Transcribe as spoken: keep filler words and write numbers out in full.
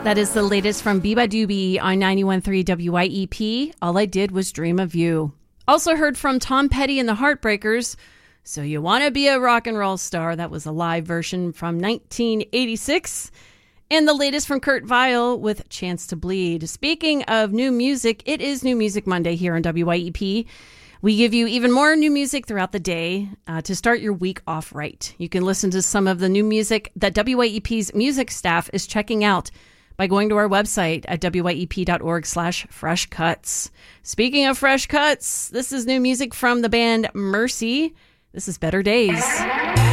That is the latest from Biba Doobie on ninety-one point three W Y E P. All I Did Was Dream of You. Also heard from Tom Petty and the Heartbreakers. So You Want to Be a Rock and Roll Star. That was a live version from nineteen eighty-six. And the latest from Kurt Vile with Chance to Bleed. Speaking of new music, it is New Music Monday here on W Y E P. We give you even more new music throughout the day uh, to start your week off right. You can listen to some of the new music that W Y E P's music staff is checking out by going to our website at W Y E P dot org slash fresh cuts. Speaking of fresh cuts, this is new music from the band Mercy. This is Better Days.